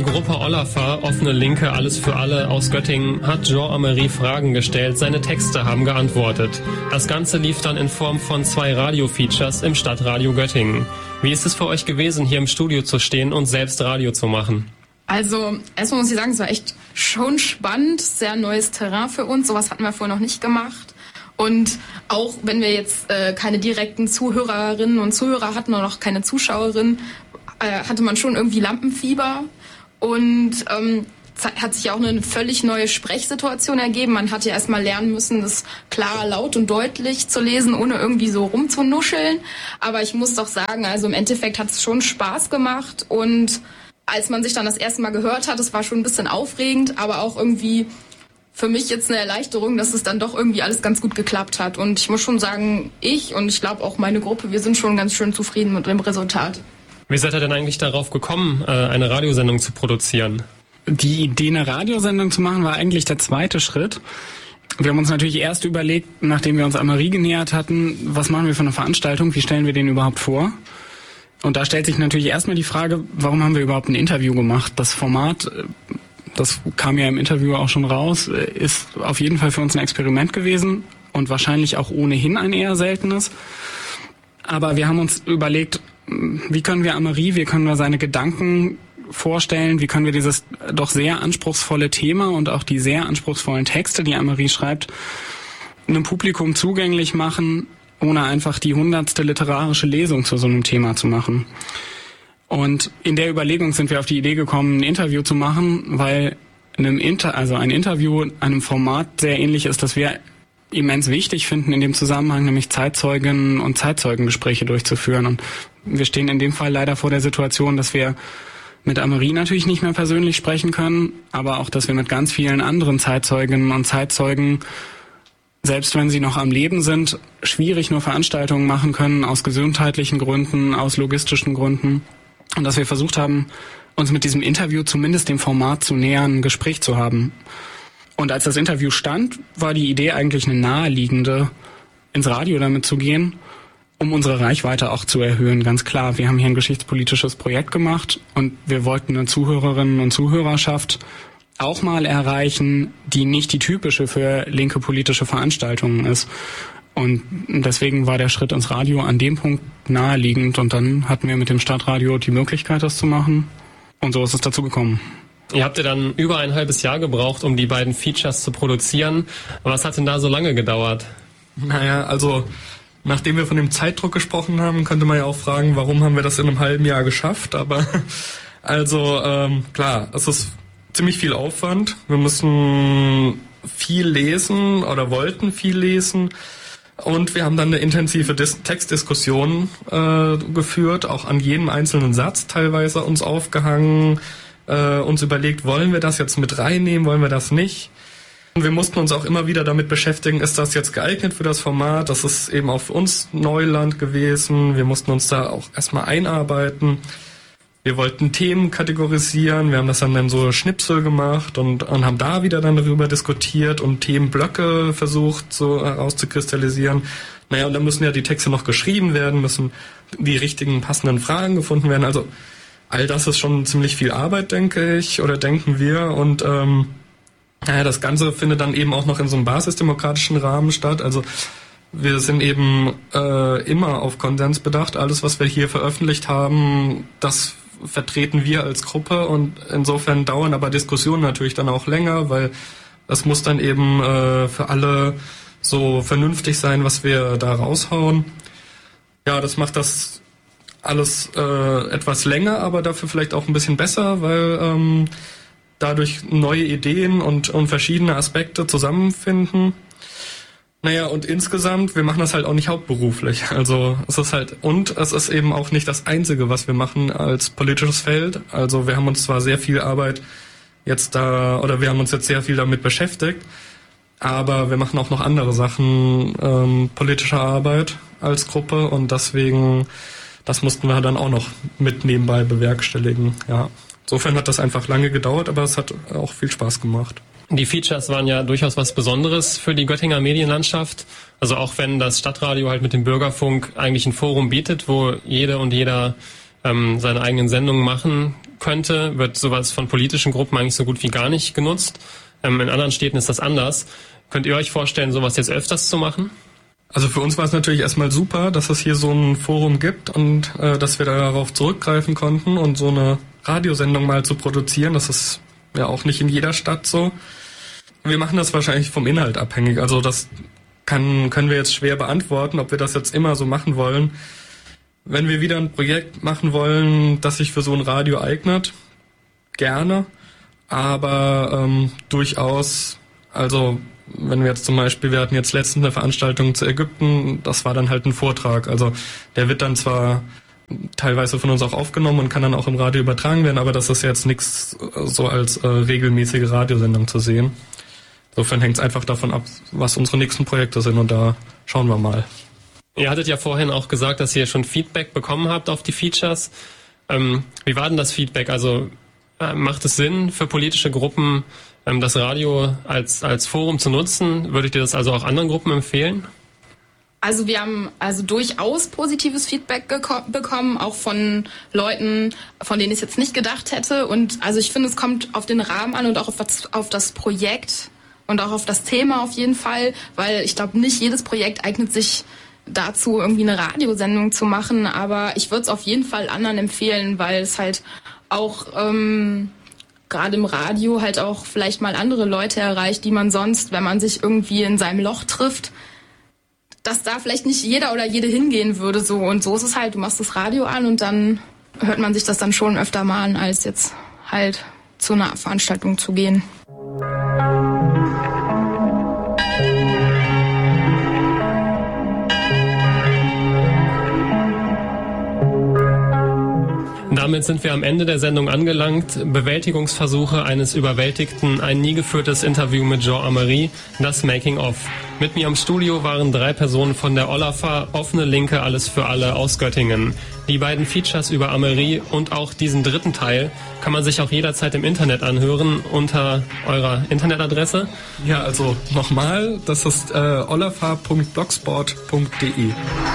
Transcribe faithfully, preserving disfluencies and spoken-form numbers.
Gruppe Olafar, Offene Linke, Alles für alle aus Göttingen, hat Jean-Amery Fragen gestellt, seine Texte haben geantwortet. Das Ganze lief dann in Form von zwei Radio-Features im Stadtradio Göttingen. Wie ist es für euch gewesen, hier im Studio zu stehen und selbst Radio zu machen? Also, erstmal muss ich sagen, es war echt schon spannend, sehr neues Terrain für uns, sowas hatten wir vorher noch nicht gemacht. Und auch wenn wir jetzt äh, keine direkten Zuhörerinnen und Zuhörer hatten und auch keine Zuschauerinnen, äh, hatte man schon irgendwie Lampenfieber. Und ähm, hat sich auch eine völlig neue Sprechsituation ergeben. Man hat ja erstmal lernen müssen, das klar, laut und deutlich zu lesen, ohne irgendwie so rumzunuscheln. Aber ich muss doch sagen, also im Endeffekt hat es schon Spaß gemacht. Und als man sich dann das erste Mal gehört hat, es war schon ein bisschen aufregend, aber auch irgendwie für mich jetzt eine Erleichterung, dass es dann doch irgendwie alles ganz gut geklappt hat. Und ich muss schon sagen, ich und ich glaube auch meine Gruppe, wir sind schon ganz schön zufrieden mit dem Resultat. Wie seid ihr denn eigentlich darauf gekommen, eine Radiosendung zu produzieren? Die Idee, eine Radiosendung zu machen, war eigentlich der zweite Schritt. Wir haben uns natürlich erst überlegt, nachdem wir uns Amery genähert hatten, was machen wir für eine Veranstaltung, wie stellen wir den überhaupt vor? Und da stellt sich natürlich erstmal die Frage, warum haben wir überhaupt ein Interview gemacht? Das Format, das kam ja im Interview auch schon raus, ist auf jeden Fall für uns ein Experiment gewesen und wahrscheinlich auch ohnehin ein eher seltenes. Aber wir haben uns überlegt, wie können wir Amery, wie können wir seine Gedanken vorstellen, wie können wir dieses doch sehr anspruchsvolle Thema und auch die sehr anspruchsvollen Texte, die Amery schreibt, einem Publikum zugänglich machen, ohne einfach die hundertste literarische Lesung zu so einem Thema zu machen. Und in der Überlegung sind wir auf die Idee gekommen, ein Interview zu machen, weil einem Inter- also ein Interview einem Format sehr ähnlich ist, das wir immens wichtig finden in dem Zusammenhang, nämlich Zeitzeugen- und Zeitzeugengespräche durchzuführen. Und wir stehen in dem Fall leider vor der Situation, dass wir mit Amery natürlich nicht mehr persönlich sprechen können, aber auch, dass wir mit ganz vielen anderen Zeitzeuginnen und Zeitzeugen, selbst wenn sie noch am Leben sind, schwierig nur Veranstaltungen machen können, aus gesundheitlichen Gründen, aus logistischen Gründen. Und dass wir versucht haben, uns mit diesem Interview zumindest dem Format zu nähern, ein Gespräch zu haben. Und als das Interview stand, war die Idee eigentlich eine naheliegende, ins Radio damit zu gehen, um unsere Reichweite auch zu erhöhen, ganz klar. Wir haben hier ein geschichtspolitisches Projekt gemacht und wir wollten eine Zuhörerinnen und Zuhörerschaft auch mal erreichen, die nicht die typische für linke politische Veranstaltungen ist. Und deswegen war der Schritt ins Radio an dem Punkt naheliegend und dann hatten wir mit dem Stadtradio die Möglichkeit, das zu machen. Und so ist es dazu gekommen. Ihr habt ja dann über ein halbes Jahr gebraucht, um die beiden Features zu produzieren. Was hat denn da so lange gedauert? Naja, also nachdem wir von dem Zeitdruck gesprochen haben, könnte man ja auch fragen, warum haben wir das in einem halben Jahr geschafft? Aber also ähm, klar, es ist ziemlich viel Aufwand. Wir müssen viel lesen oder wollten viel lesen. Und wir haben dann eine intensive Dis- Textdiskussion äh, geführt, auch an jedem einzelnen Satz teilweise uns aufgehangen, äh, uns überlegt, wollen wir das jetzt mit reinnehmen, wollen wir das nicht? Und wir mussten uns auch immer wieder damit beschäftigen, ist das jetzt geeignet für das Format? Das ist eben auch für uns Neuland gewesen. Wir mussten uns da auch erstmal einarbeiten. Wir wollten Themen kategorisieren, wir haben das dann in so Schnipsel gemacht und, und haben da wieder dann darüber diskutiert und Themenblöcke versucht so herauszukristallisieren. Naja, und dann müssen ja die Texte noch geschrieben werden, müssen die richtigen passenden Fragen gefunden werden. Also all das ist schon ziemlich viel Arbeit, denke ich, oder denken wir. Und ähm, naja, das Ganze findet dann eben auch noch in so einem basisdemokratischen Rahmen statt. Also wir sind eben äh, immer auf Konsens bedacht. Alles, was wir hier veröffentlicht haben, das vertreten wir als Gruppe und insofern dauern aber Diskussionen natürlich dann auch länger, weil das muss dann eben äh, für alle so vernünftig sein, was wir da raushauen. Ja, das macht das alles äh, etwas länger, aber dafür vielleicht auch ein bisschen besser, weil ähm, dadurch neue Ideen und, und verschiedene Aspekte zusammenfinden. Naja, und insgesamt, wir machen das halt auch nicht hauptberuflich. Also es ist halt, und es ist eben auch nicht das Einzige, was wir machen als politisches Feld. Also wir haben uns zwar sehr viel Arbeit jetzt da, oder wir haben uns jetzt sehr viel damit beschäftigt, aber wir machen auch noch andere Sachen, ähm, politische Arbeit als Gruppe und deswegen, das mussten wir dann auch noch mit nebenbei bewerkstelligen, ja. Insofern hat das einfach lange gedauert, aber es hat auch viel Spaß gemacht. Die Features waren ja durchaus was Besonderes für die Göttinger Medienlandschaft. Also auch wenn das Stadtradio halt mit dem Bürgerfunk eigentlich ein Forum bietet, wo jede und jeder ähm, seine eigenen Sendungen machen könnte, wird sowas von politischen Gruppen eigentlich so gut wie gar nicht genutzt. Ähm, in anderen Städten ist das anders. Könnt ihr euch vorstellen, sowas jetzt öfters zu machen? Also für uns war es natürlich erstmal super, dass es hier so ein Forum gibt und äh, dass wir darauf zurückgreifen konnten und so eine Radiosendung mal zu produzieren. Das ist ja auch nicht in jeder Stadt so. Wir machen das wahrscheinlich vom Inhalt abhängig. Also das kann, können wir jetzt schwer beantworten, ob wir das jetzt immer so machen wollen. Wenn wir wieder ein Projekt machen wollen, das sich für so ein Radio eignet, gerne, aber ähm, durchaus, also wenn wir jetzt zum Beispiel, wir hatten jetzt letztens eine Veranstaltung zu Ägypten, das war dann halt ein Vortrag. Also der wird dann zwar teilweise von uns auch aufgenommen und kann dann auch im Radio übertragen werden, aber das ist jetzt nichts so als äh, regelmäßige Radiosendung zu sehen. Insofern hängt es einfach davon ab, was unsere nächsten Projekte sind und da schauen wir mal. Ihr hattet ja vorhin auch gesagt, dass ihr schon Feedback bekommen habt auf die Features. Ähm, wie war denn das Feedback? Also äh, macht es Sinn für politische Gruppen, ähm, das Radio als, als Forum zu nutzen? Würdet ihr das also auch anderen Gruppen empfehlen? Also wir haben also durchaus positives Feedback geko- bekommen, auch von Leuten, von denen ich es jetzt nicht gedacht hätte. Und also ich finde, es kommt auf den Rahmen an und auch auf das, auf das Projekt und auch auf das Thema auf jeden Fall, weil ich glaube, nicht jedes Projekt eignet sich dazu, irgendwie eine Radiosendung zu machen. Aber ich würde es auf jeden Fall anderen empfehlen, weil es halt auch ähm, gerade im Radio halt auch vielleicht mal andere Leute erreicht, die man sonst, wenn man sich irgendwie in seinem Loch trifft, dass da vielleicht nicht jeder oder jede hingehen würde. So. Und so ist es halt, du machst das Radio an und dann hört man sich das dann schon öfter mal an, als jetzt halt zu einer Veranstaltung zu gehen. Damit sind wir am Ende der Sendung angelangt. Bewältigungsversuche eines Überwältigten, ein nie geführtes Interview mit Jean Amery, das Making-of. Mit mir im Studio waren drei Personen von der Olafa, offene Linke, alles für alle aus Göttingen. Die beiden Features über Amery und auch diesen dritten Teil kann man sich auch jederzeit im Internet anhören unter eurer Internetadresse. Ja, also nochmal, das ist äh, olafa punkt blogspot punkt de.